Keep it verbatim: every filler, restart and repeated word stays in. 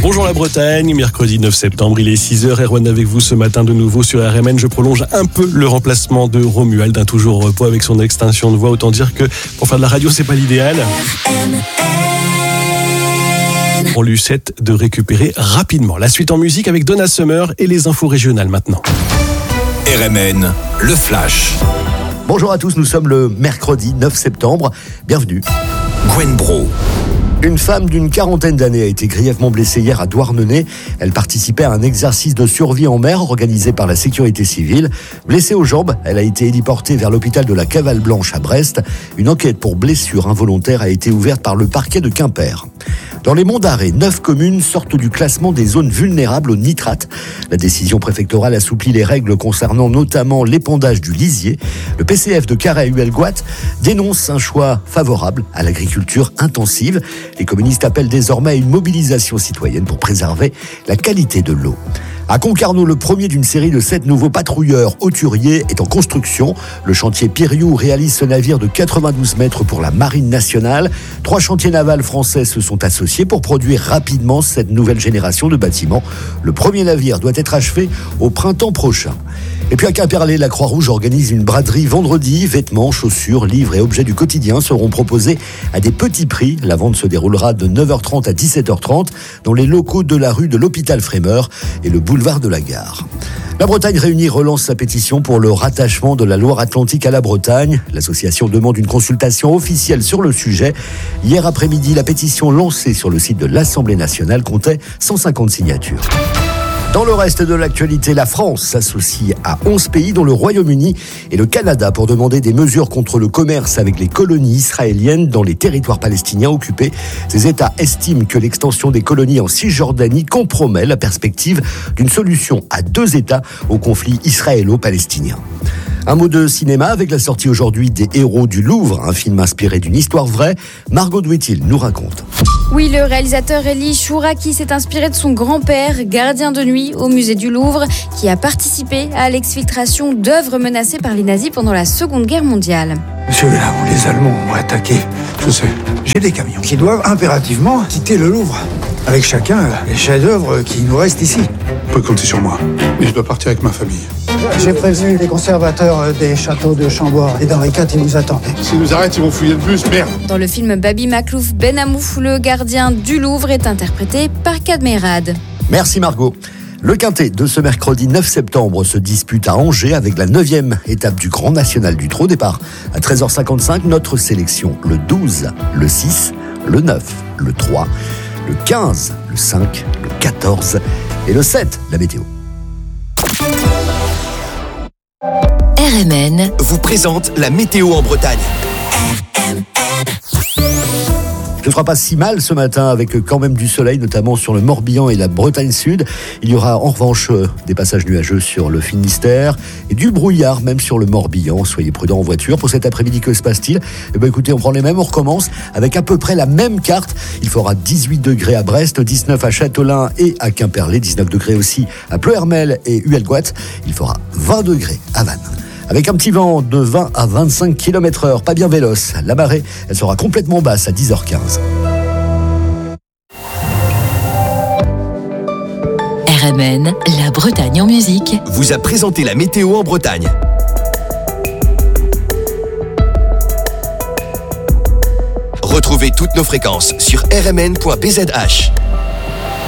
Bonjour la Bretagne, mercredi neuf septembre, il est six heures, Erwan avec vous ce matin de nouveau sur R M N. Je prolonge un peu le remplacement de Romuald, un toujours au repos avec son extinction de voix. Autant dire que pour faire de la radio, c'est pas l'idéal. On lui souhaite de récupérer rapidement. La suite en musique avec Donna Summer et les infos régionales maintenant. R M N, le Flash. Bonjour à tous, nous sommes le mercredi neuf septembre. Bienvenue. Gwen Bro. Une femme d'une quarantaine d'années a été grièvement blessée hier à Douarnenez. Elle participait à un exercice de survie en mer organisé par la sécurité civile. Blessée aux jambes, elle a été héliportée vers l'hôpital de la Cavale Blanche à Brest. Une enquête pour blessure involontaire a été ouverte par le parquet de Quimper. Dans les Monts d'Arrée, neuf communes sortent du classement des zones vulnérables aux nitrates. La décision préfectorale assouplit les règles concernant notamment l'épandage du lisier. Le P C F de Carhaix-Huelgoat dénonce un choix favorable à l'agriculture intensive. Les communistes appellent désormais à une mobilisation citoyenne pour préserver la qualité de l'eau. À Concarneau, le premier d'une série de sept nouveaux patrouilleurs hauturiers est en construction. Le chantier Piriou réalise ce navire de quatre-vingt-douze mètres pour la Marine nationale. Trois chantiers navals français se sont associés pour produire rapidement cette nouvelle génération de bâtiments. Le premier navire doit être achevé au printemps prochain. Et puis à Quimperlé, la Croix-Rouge organise une braderie vendredi. Vêtements, chaussures, livres et objets du quotidien seront proposés à des petits prix. La vente se déroulera de neuf heures trente à dix-sept heures trente dans les locaux de la rue de l'Hôpital Frémeur et le boulevard de la Gare. La Bretagne Réunie relance sa pétition pour le rattachement de la Loire-Atlantique à la Bretagne. L'association demande une consultation officielle sur le sujet. Hier après-midi, la pétition lancée sur le site de l'Assemblée nationale comptait cent cinquante signatures. Dans le reste de l'actualité, la France s'associe à onze pays, dont le Royaume-Uni et le Canada, pour demander des mesures contre le commerce avec les colonies israéliennes dans les territoires palestiniens occupés. Ces États estiment que l'extension des colonies en Cisjordanie compromet la perspective d'une solution à deux États au conflit israélo-palestinien. Un mot de cinéma avec la sortie aujourd'hui des Héros du Louvre, un film inspiré d'une histoire vraie. Margot Douetil nous raconte. Oui, le réalisateur Elie Chouraki s'est inspiré de son grand-père, gardien de nuit au musée du Louvre, qui a participé à l'exfiltration d'œuvres menacées par les nazis pendant la Seconde Guerre mondiale. Monsieur, là où les Allemands ont attaqué, je sais, j'ai des camions qui doivent impérativement quitter le Louvre, avec chacun les chefs-d'œuvre qui nous restent ici. Vous pouvez compter sur moi, mais je dois partir avec ma famille. J'ai prévenu les conservateurs des châteaux de Chambord et d'Henri quatre, ils nous attendaient. S'ils nous arrêtent, ils vont fouiller le bus, merde. Dans le film Babi Maklouf Benamouf, le gardien du Louvre est interprété par Cadmerade. Merci Margot. Le quintet de ce mercredi neuf septembre se dispute à Angers avec la neuvième étape du Grand National du Trot. Départ à treize heures cinquante-cinq, notre sélection le douze, le six, le neuf, le trois, le quinze, le cinq, le quatorze et le sept, la météo. R M N vous présente la météo en Bretagne. Ce ne sera pas si mal ce matin avec quand même du soleil, notamment sur le Morbihan et la Bretagne Sud. Il y aura en revanche des passages nuageux sur le Finistère et du brouillard même sur le Morbihan. Soyez prudents en voiture. Pour cet après-midi, que se passe-t-il ? Eh bien écoutez, on prend les mêmes, on recommence avec à peu près la même carte. Il fera dix-huit degrés à Brest, dix-neuf à Châtelain et à Quimperlé, dix-neuf degrés aussi à Pleuhermel et Huelgoat. Il fera vingt degrés à Vannes. Avec un petit vent de vingt à vingt-cinq kilomètres heure, pas bien véloce. La marée, elle sera complètement basse à dix heures quinze. R M N, la Bretagne en musique, vous a présenté la météo en Bretagne. Retrouvez toutes nos fréquences sur r m n point b z h.